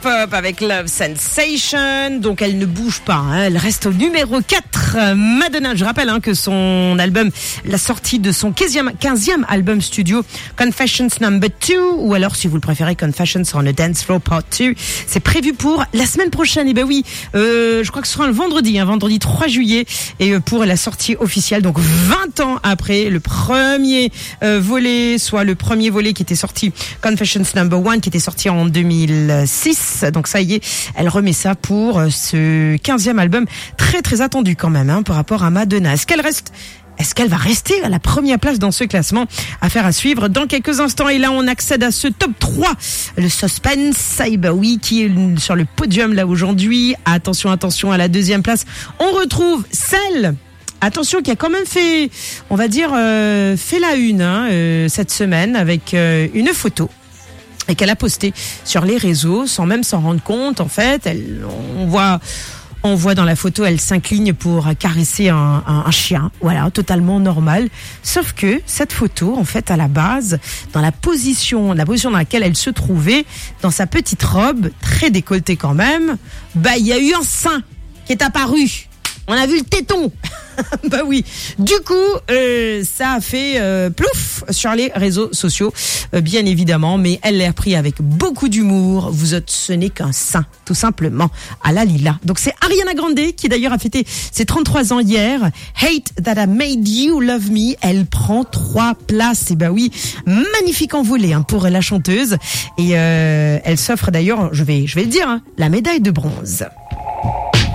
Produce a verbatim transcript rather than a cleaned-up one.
Pop avec Love Sensation, donc elle ne bouge pas, hein. Elle reste au numéro quatre. Madonna, je rappelle hein, que son album, la sortie de son quinzième, quinzième album studio, Confessions Number deux, ou alors si vous le préférez, Confessions on a Dance Floor Part deux, c'est prévu pour la semaine prochaine. Et ben oui, euh, je crois que ce sera le vendredi, hein, vendredi trois juillet, et euh, pour la sortie officielle, donc vingt ans après le premier euh, volet, soit le premier volet qui était sorti, Confessions Number un, qui était sorti en deux mille six. Donc ça y est, elle remet ça pour ce quinzième album, très très attendu quand même hein, par rapport à Madonna. Est-ce qu'elle reste Est-ce qu'elle va rester à la première place dans ce classement? Affaire à suivre dans quelques instants. Et là, on accède à ce top trois. Le suspense, eh ben oui, qui est sur le podium là aujourd'hui. Attention, attention, à la deuxième place, on retrouve celle... Attention, qui a quand même fait, on va dire, euh, fait la une hein, euh, cette semaine avec euh, une photo. Et qu'elle a posté sur les réseaux sans même s'en rendre compte. En fait, elle, on voit, on voit dans la photo, elle s'incline pour caresser un, un, un chien. Voilà, totalement normal. Sauf que cette photo, en fait, à la base, dans la position, la position dans laquelle elle se trouvait, dans sa petite robe, très décolletée quand même, bah, il y a eu un sein qui est apparu. On a vu le téton. Bah oui. Du coup, euh, ça a fait euh, plouf sur les réseaux sociaux, euh, bien évidemment. Mais elle l'a pris avec beaucoup d'humour. Vous êtes, ce n'est qu'un sein, tout simplement, à la Lila. Donc c'est Ariana Grande qui d'ailleurs a fêté ses trente-trois ans hier. Hate That I Made You Love Me. Elle prend trois places. Et bah oui, magnifique envolée hein, pour la chanteuse. Et euh, elle s'offre d'ailleurs, je vais, je vais le dire, hein, la médaille de bronze.